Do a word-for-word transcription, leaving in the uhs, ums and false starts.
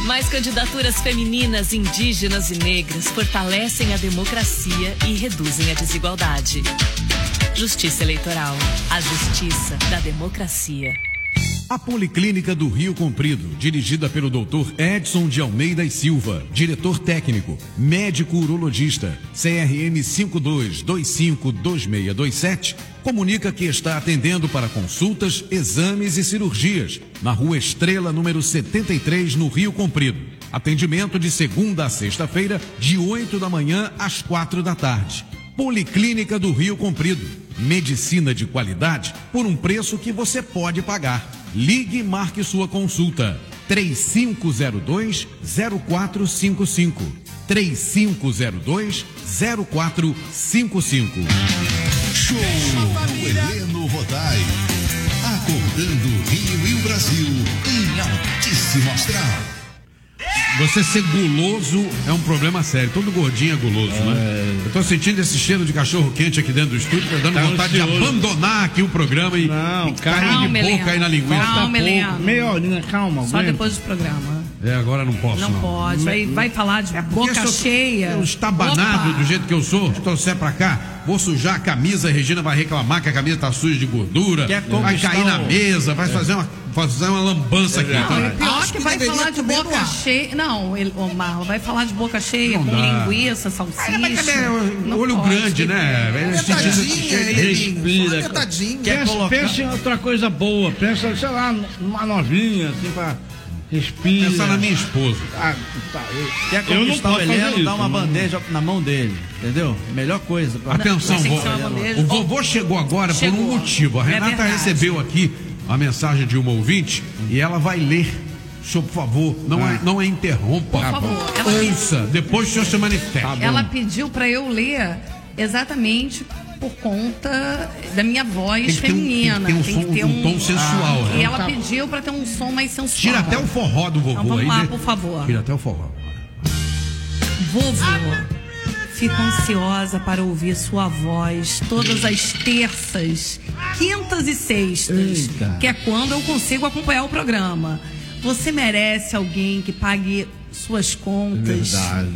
Mais candidaturas femininas, indígenas e negras fortalecem a democracia e reduzem a desigualdade. Justiça Eleitoral. A justiça da democracia. A Policlínica do Rio Comprido, dirigida pelo doutor Edson de Almeida e Silva, diretor técnico, médico urologista, C R M cinco dois dois cinco dois seis dois sete, comunica que está atendendo para consultas, exames e cirurgias, na Rua Estrela, número setenta e três, no Rio Comprido. Atendimento de segunda a sexta-feira, de oito da manhã às quatro da tarde. Policlínica do Rio Comprido. Medicina de qualidade por um preço que você pode pagar. Ligue e marque sua consulta. três cinco zero dois, zero quatro cinco cinco. três cinco zero dois, zero quatro cinco cinco. Show do Heleno Rodai. Acordando o Rio e o Brasil em altíssimo astral. Você ser guloso é um problema sério. Todo gordinho é guloso, é... né? Eu tô sentindo esse cheiro de cachorro quente aqui dentro do estúdio, tá dando tá vontade de abandonar aqui o programa e, não, e cair de boca aí na linguiça. Calma, Heleno. Meia horinha, calma. Só aguenta. Depois do programa. É, agora não posso, não. Não pode. Vai, vai falar de é boca eu cheia. Eu estabanado do jeito que eu sou, se trouxer pra cá, vou sujar a camisa, a Regina vai reclamar que a camisa tá suja de gordura, vai cair na mesa, vai é. fazer uma... fazer uma lambança aqui. Não, tá? é pior que, que vai falar de boca cheia. Não, ele, o Marlon vai falar de boca cheia, não com dá. linguiça, salsicha. Ah, mas é, olho pode, grande, né? Respira. Pensa, pensa em outra coisa boa. Pensa, sei lá, numa novinha, assim, pra... Respira. Pensa na minha esposa. Ah, tá. Quer conquistar o Heleno, dá uma bandeja na mão dele, entendeu? Melhor coisa. Pra... Atenção, vô, o vovô chegou agora chegou. por um motivo. A Renata é recebeu aqui a mensagem de uma ouvinte e ela vai ler. Senhor, por favor, não, ah. é, não é interrompa. Por favor. Ouça, depois o senhor se manifesta. Tá ela pediu para eu ler exatamente por conta da minha voz tem que feminina. Ter um, tem, tem, tem que ter um, um tom sensual. Ah, e ela pediu para ter um som mais sensual. Tira até o forró do vovô então, vamos aí. lá, né? por favor. Tira até o forró. Vovô, fico ansiosa para ouvir sua voz todas as terças, quintas e sextas, Eita. que é quando eu consigo acompanhar o programa. Você merece alguém que pague suas contas. Verdade.